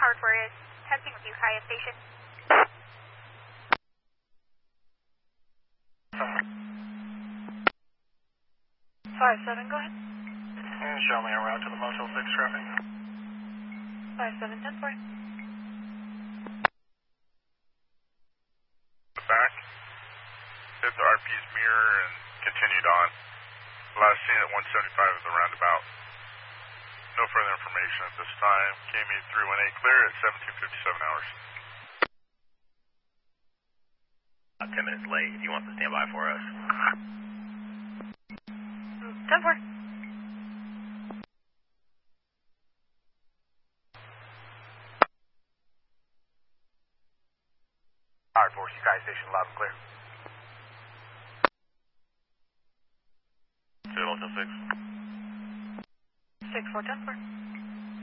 hardware is. Testing with you, Kaya Station. 5-7, go ahead. Show me a route to the Motel 6 traffic. 5-7, 10 for you. Back. Hit the RP's mirror and continued on. Last seen at 175 of the roundabout. No further information at this time. KME 318 clear at 17:57 hours. 10 minutes late if you want to stand by for us. 10 for. Alright, 4 Sky Station, loud and clear. To Motel 6. 6-4, 10 for.